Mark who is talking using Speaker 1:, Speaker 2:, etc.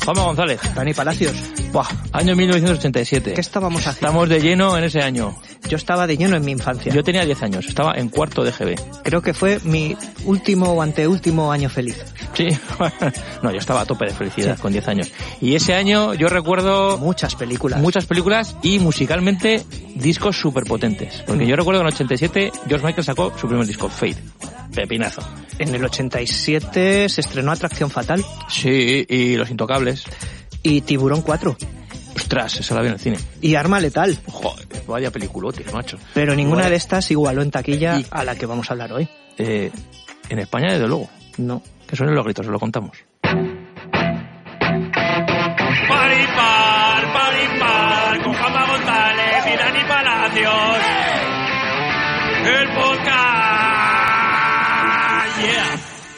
Speaker 1: Juanma González.
Speaker 2: Dani Palacios.
Speaker 1: Buah, año 1987.
Speaker 2: ¿Qué estábamos haciendo?
Speaker 1: Estamos de lleno en ese año.
Speaker 2: Yo estaba de lleno en mi infancia.
Speaker 1: Yo tenía 10 años, estaba en cuarto de GB.
Speaker 2: Creo que fue mi último o anteúltimo año feliz.
Speaker 1: Sí, no, yo estaba a tope de felicidad con 10 años. Y ese año yo recuerdo...
Speaker 2: Muchas películas
Speaker 1: y musicalmente discos súper potentes. Porque yo recuerdo que en el 87 George Michael sacó su primer disco, Fade. Pepinazo.
Speaker 2: En el 87 se estrenó Atracción Fatal.
Speaker 1: Sí, y Los Intocables.
Speaker 2: Y Tiburón 4.
Speaker 1: Ostras, esa la vi en el cine.
Speaker 2: Y Arma Letal.
Speaker 1: Joder, vaya peliculote, macho.
Speaker 2: Pero ninguna de estas igualó en taquilla a la que vamos a hablar hoy.
Speaker 1: En España, desde luego.
Speaker 2: No.
Speaker 1: Que suenen los gritos, os lo contamos.
Speaker 3: Paripar, con Juanma González y Dani Palacios. El podcast. Yeah.